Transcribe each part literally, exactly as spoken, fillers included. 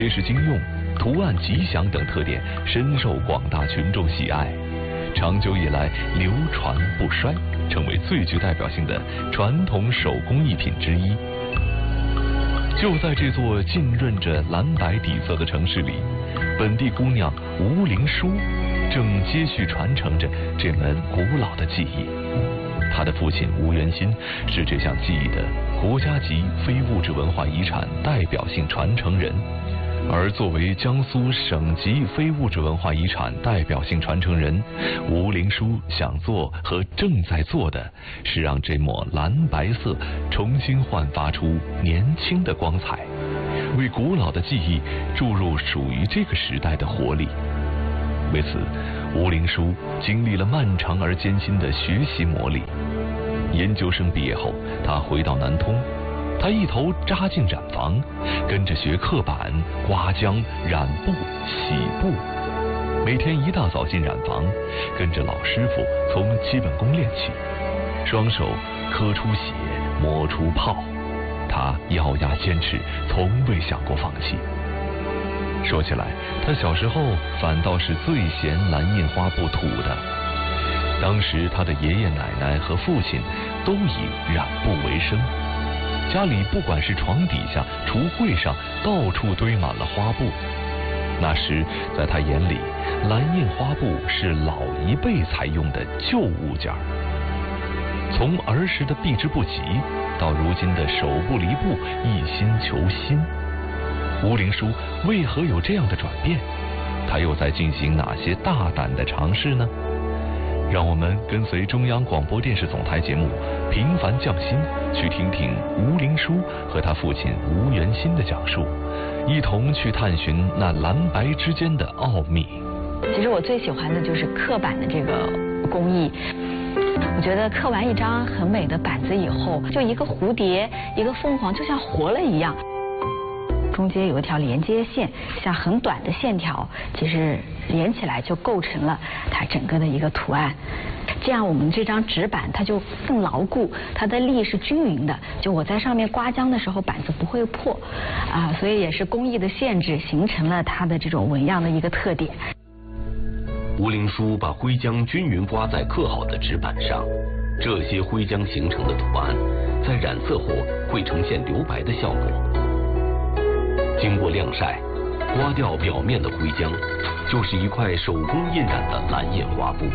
结实经用、图案吉祥等特点深受广大群众喜爱，长久以来流传不衰，成为最具代表性的传统手工艺品之一。就在这座浸润着蓝白底色的城市里，本地姑娘吴灵书正接续传承着这门古老的技艺。她的父亲吴元新是这项技艺的国家级非物质文化遗产代表性传承人，而作为江苏省级非物质文化遗产代表性传承人，吴灵书想做和正在做的是让这抹蓝白色重新焕发出年轻的光彩，为古老的技艺注入属于这个时代的活力。为此，吴灵书经历了漫长而艰辛的学习磨砺。研究生毕业后，他回到南通，他一头扎进染坊，跟着学刻板、刮浆、染布、洗布。每天一大早进染坊，跟着老师傅从基本功练起，双手刻出血，磨出泡。他咬牙坚持，从未想过放弃。说起来，他小时候反倒是最嫌蓝印花布土的。当时他的爷爷奶奶和父亲都以染布为生，家里不管是床底下、橱柜上，到处堆满了花布。那时在他眼里，蓝印花布是老一辈才用的旧物件。从儿时的避之不及，到如今的手不离布、一心求新，吴灵书为何有这样的转变？他又在进行哪些大胆的尝试呢？让我们跟随中央广播电视总台节目《平凡匠心》，去听听吴灵书和他父亲吴元新的讲述，一同去探寻那蓝白之间的奥秘。 其实我最喜欢的就是刻板的这个工艺。我觉得刻完一张很美的板子以后，就一个蝴蝶、一个凤凰，就像活了一样。中间有一条连接线，像很短的线条，其实连起来就构成了它整个的一个图案。这样我们这张纸板它就更牢固，它的力是均匀的，就我在上面刮浆的时候板子不会破啊，所以也是工艺的限制形成了它的这种纹样的一个特点。 吴灵书把灰浆均匀刮在刻好的纸板上，这些灰浆形成的图案在染色后会呈现留白的效果。经过晾晒，刮掉表面的灰浆，就是一块手工印染的蓝印花布。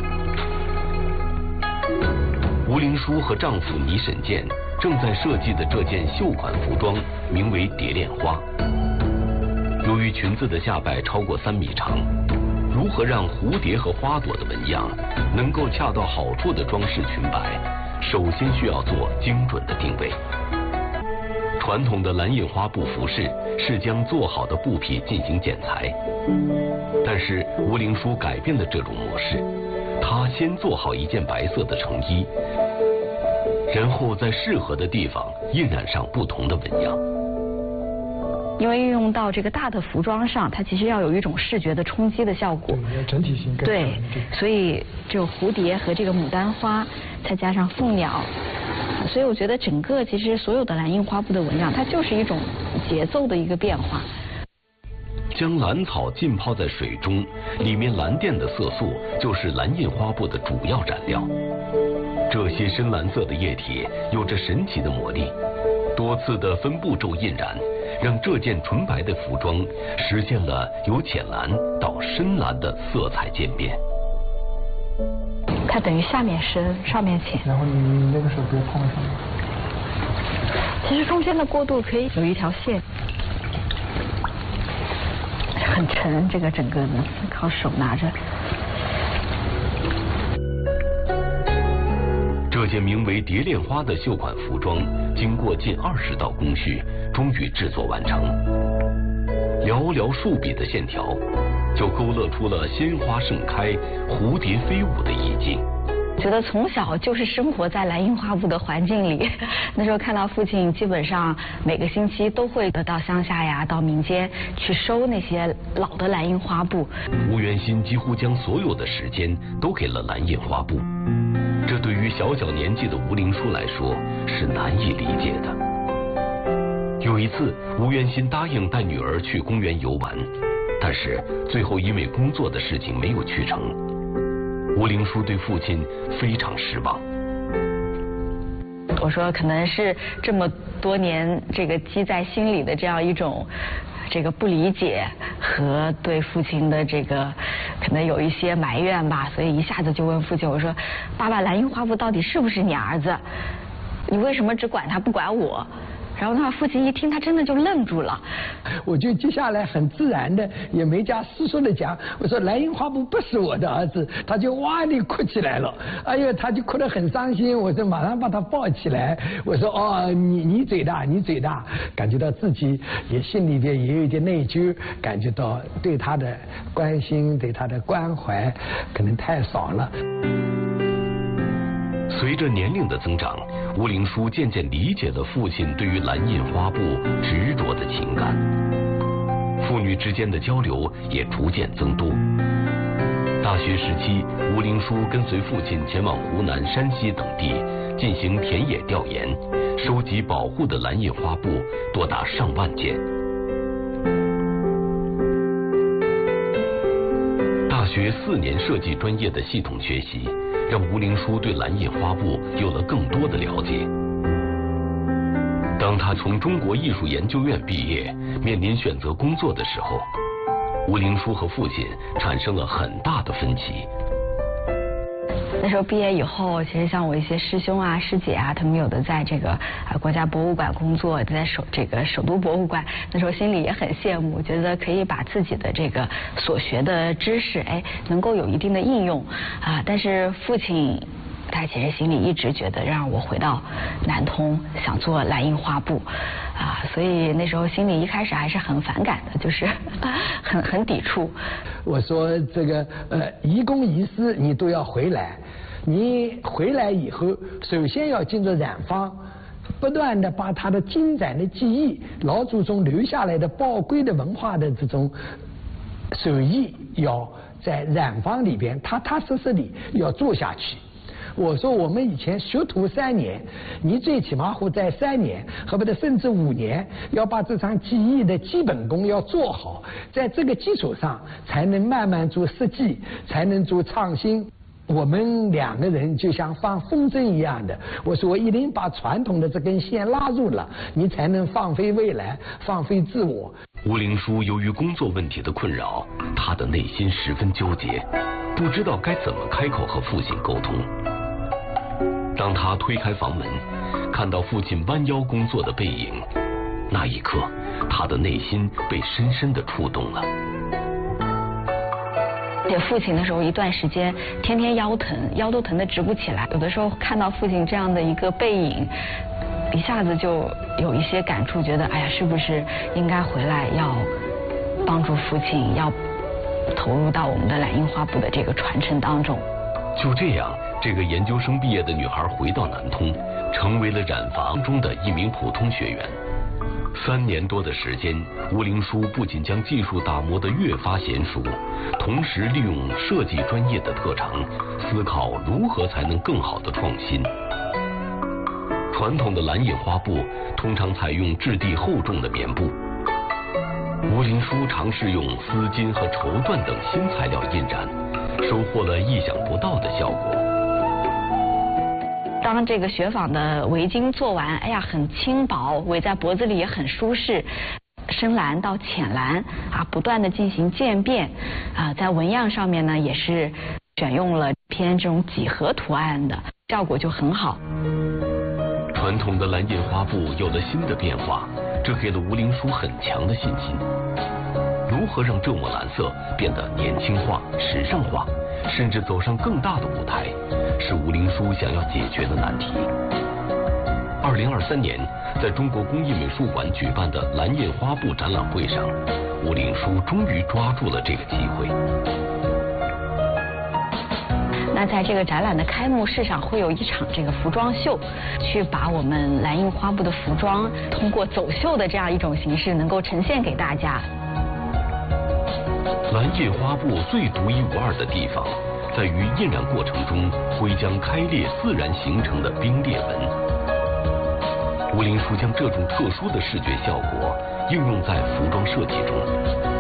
吴灵书和丈夫倪沈健正在设计的这件绣款服装名为蝶恋花。由于裙子的下摆超过三米长，如何让蝴蝶和花朵的纹样能够恰到好处地装饰裙摆，首先需要做精准的定位。传统的蓝印花布服饰是将做好的布匹进行剪裁，但是吴灵书改变了这种模式，她先做好一件白色的成衣，然后在适合的地方印染上不同的纹样。 因为运用到这个大的服装上，它其实要有一种视觉的冲击的效果， 对，整体性更对，所以就蝴蝶和这个牡丹花，再加上凤鸟。所以我觉得整个其实所有的蓝印花布的纹样，它就是一种节奏的一个变化。 将蓝草浸泡在水中，里面蓝靛的色素就是蓝印花布的主要染料。这些深蓝色的液体有着神奇的魔力，多次的分步骤印染，让这件纯白的服装实现了由浅蓝到深蓝的色彩渐变。 它等于下面深，上面浅。 然后你那个手别碰上。 其实中间的过渡可以有一条线，很沉，这个整个的靠手拿着。 这件名为蝶恋花的绣款服装，经过近二十道工序，终于制作完成。寥寥数笔的线条，就勾勒出了鲜花盛开、蝴蝶飞舞的意境。 觉得从小就是生活在蓝印花布的环境里，那时候看到父亲基本上每个星期都会到乡下呀，到民间去收那些老的蓝印花布。 吴元新几乎将所有的时间都给了蓝印花布，这对于小小年纪的吴灵书来说是难以理解的。 有一次，吴元新答应带女儿去公园游玩，但是最后因为工作的事情没有去成。吴灵书对父亲非常失望。 我说，可能是这么多年这个积在心里的这样一种这个不理解和对父亲的这个可能有一些埋怨吧，所以一下子就问父亲，我说，爸爸，蓝印花布到底是不是你儿子？你为什么只管他不管我？然后他父亲一听，他真的就愣住了。 我就接下来很自然的，也没加思索的讲，我说蓝印花布不是我的儿子，他就哇地哭起来了。哎呦，他就哭得很伤心。我说马上把他抱起来，我说哦，你你嘴大，你嘴大，感觉到自己也心里边也有一点内疚，感觉到对他的关心，对他的关怀可能太少了。 随着年龄的增长，吴灵书渐渐理解了父亲对于蓝印花布执着的情感，父女之间的交流也逐渐增多。大学时期，吴灵书跟随父亲前往湖南、山西等地进行田野调研，收集保护的蓝印花布多达上万件。大学四年设计专业的系统学习，让吴灵书对蓝印花布有了更多的了解。当他从中国艺术研究院毕业，面临选择工作的时候，吴灵书和父亲产生了很大的分歧。 那时候毕业以后，其实像我一些师兄啊、师姐啊，他们有的在这个啊国家博物馆工作，在首这个首都博物馆，那时候心里也很羡慕，觉得可以把自己的这个所学的知识，哎，能够有一定的应用啊。但是父亲他其实心里一直觉得让我回到南通，想做蓝印花布啊，所以那时候心里一开始还是很反感的，就是很很抵触。 我说这个呃，移公移私你都要回来，你回来以后，首先要进入染坊，不断的把他的精湛的技艺、老祖宗留下来的宝贵的文化的这种手艺，要在染坊里边踏踏实实的要做下去。我说我们以前学徒三年，你最起码会在三年，恨不得甚至五年，要把这场技艺的基本功要做好，在这个基础上才能慢慢做设计，才能做创新。我们两个人就像放风筝一样的，我说我一定把传统的这根线拉住了，你才能放飞未来，放飞自我。 吴灵书由于工作问题的困扰，他的内心十分纠结，不知道该怎么开口和父亲沟通。当他推开房门，看到父亲弯腰工作的背影，那一刻，他的内心被深深地触动了。 而且父亲那时候一段时间天天腰疼，腰都疼得直不起来。有的时候看到父亲这样的一个背影，一下子就有一些感触，觉得哎呀，是不是应该回来要帮助父亲，要投入到我们的蓝印花布的这个传承当中。 就这样，这个研究生毕业的女孩回到南通，成为了染坊中的一名普通学员。三年多的时间，吴灵书不仅将技术打磨得越发娴熟，同时利用设计专业的特长，思考如何才能更好的创新。传统的蓝印花布通常采用质地厚重的棉布，吴灵书尝试用丝巾和绸缎等新材料印染，收获了意想不到的效果。 当这个雪纺的围巾做完，哎呀，很轻薄，围在脖子里也很舒适。深蓝到浅蓝啊，不断的进行渐变啊，在纹样上面呢，也是选用了偏这种几何图案的，效果就很好。 传统的蓝印花布有了新的变化，这给了吴灵书很强的信心。如何让这抹蓝色变得年轻化、时尚化，甚至走上更大的舞台，是吴灵书想要解决的难题。二零二三年，在中国工艺美术馆举办的蓝印花布展览会上，吴灵书终于抓住了这个机会。 那在这个展览的开幕式上，会有一场这个服装秀，去把我们蓝印花布的服装通过走秀的这样一种形式，能够呈现给大家。 蓝印花布最独一无二的地方，在于印染过程中会将开裂自然形成的冰裂纹。 吴林书将这种特殊的视觉效果应用在服装设计中，